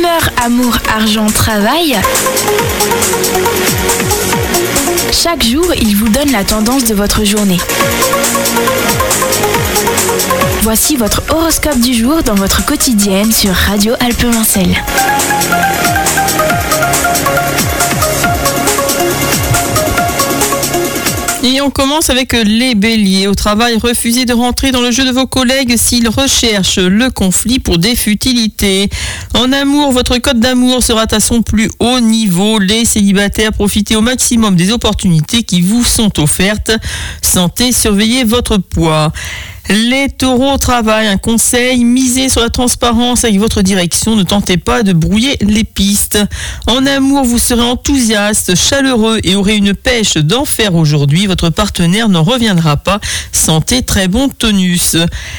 Humeur, amour, argent, travail. Chaque jour, il vous donne la tendance de votre journée. Voici votre horoscope du jour dans votre quotidienne sur Radio Alpes-Mancelles. Et on commence avec les béliers. Au travail, refusez de rentrer dans le jeu de vos collègues s'ils recherchent le conflit pour des futilités. En amour, votre code d'amour sera à son plus haut niveau. Les célibataires, profitez au maximum des opportunités qui vous sont offertes. Santé, surveillez votre poids. Les taureaux au travail, un conseil, misez sur la transparence avec votre direction, ne tentez pas de brouiller les pistes. En amour, vous serez enthousiaste, chaleureux et aurez une pêche d'enfer aujourd'hui, votre partenaire n'en reviendra pas, sentez très bon tonus.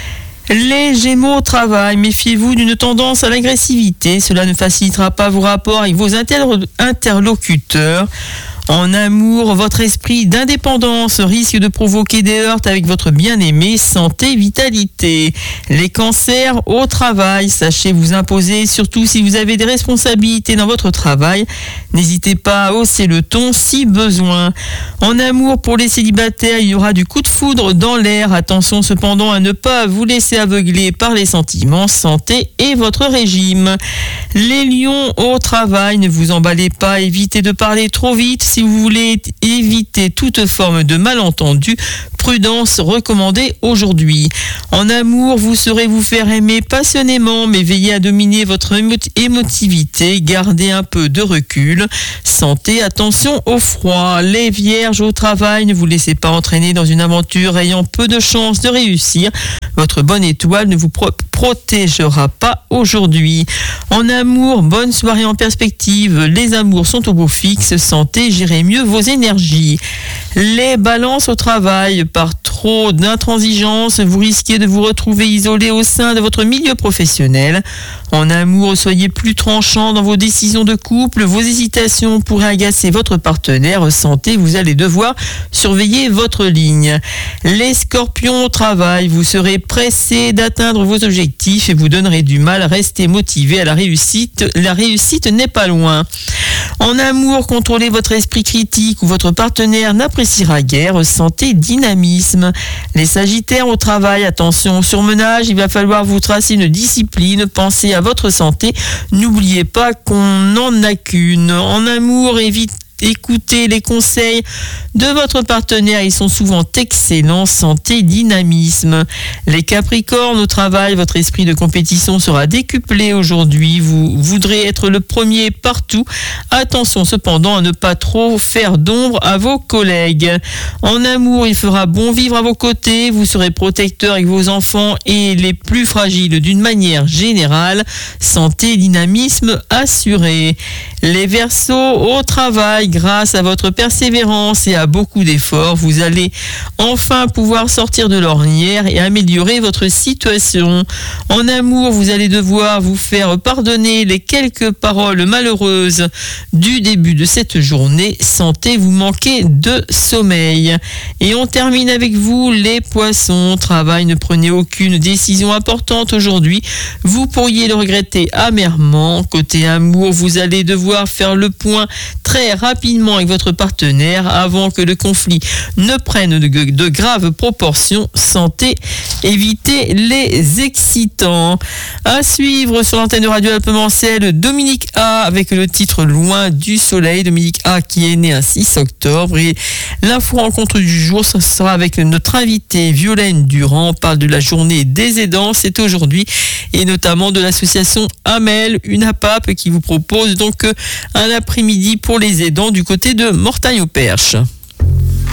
Les Gémeaux au travail, méfiez-vous d'une tendance à l'agressivité, cela ne facilitera pas vos rapports avec vos interlocuteurs. En amour, votre esprit d'indépendance risque de provoquer des heurts avec votre bien-aimé, santé, vitalité. Les cancers au travail, sachez vous imposer, surtout si vous avez des responsabilités dans votre travail. N'hésitez pas à hausser le ton si besoin. En amour, pour les célibataires, il y aura du coup de foudre dans l'air. Attention cependant à ne pas vous laisser aveugler par les sentiments, santé et votre régime. Les lions au travail, ne vous emballez pas, évitez de parler trop vite. Si vous voulez éviter toute forme de malentendu, prudence recommandée aujourd'hui. En amour, vous saurez vous faire aimer passionnément, mais veillez à dominer votre émotivité, gardez un peu de recul. Santé, attention au froid. Les vierges au travail, ne vous laissez pas entraîner dans une aventure ayant peu de chances de réussir. Votre bonne étoile ne vous protégera pas aujourd'hui. En amour, bonne soirée en perspective. Les amours sont au beau fixe. Santé, gérez mieux vos énergies. Les balances au travail, par trop d'intransigeance, vous risquez de vous retrouver isolé au sein de votre milieu professionnel. En amour, soyez plus tranchant dans vos décisions de couple. Vos hésitations pourraient agacer votre partenaire. Santé, vous allez devoir surveiller votre ligne. Les scorpions au travail, vous serez pressé d'atteindre vos objectifs et vous donnerez du mal à rester motivé à la réussite. La réussite n'est pas loin. En amour, contrôlez votre esprit critique ou votre partenaire n'appréciera guère. Santé, dynamisme. Les sagittaires au travail, attention au surmenage, il va falloir vous tracer une discipline, pensez à votre santé, n'oubliez pas qu'on n'en a qu'une. En amour, écoutez les conseils de votre partenaire, ils sont souvent excellents. Santé, dynamisme. Les capricornes au travail, votre esprit de compétition sera décuplé aujourd'hui. Vous voudrez être le premier partout. Attention cependant à ne pas trop faire d'ombre à vos collègues. En amour, il fera bon vivre à vos côtés. Vous serez protecteur avec vos enfants et les plus fragiles d'une manière générale. Santé, dynamisme assuré. Les Verseaux au travail, grâce à votre persévérance et à beaucoup d'efforts, vous allez enfin pouvoir sortir de l'ornière et améliorer votre situation. En amour, vous allez devoir vous faire pardonner les quelques paroles malheureuses du début de cette journée. Santé, vous manquez de sommeil. Et on termine avec vous, les poissons. Travail, ne prenez aucune décision importante aujourd'hui. Vous pourriez le regretter amèrement. Côté amour, vous allez devoir faire le point très rapidement avec votre partenaire avant que le conflit ne prenne de graves proportions. Santé, évitez les excitants. À suivre sur l'antenne de Radio Alpes-Mancelles, Dominique A avec le titre Loin du soleil. Dominique A qui est né un 6 octobre. Et l'info rencontre du jour, ça sera avec notre invitée Violaine Durand. On parle de la journée des aidants, c'est aujourd'hui, et notamment de l'association AMEL, une APAP qui vous propose donc un après-midi pour les aidants du côté de Mortagne-au-Perche.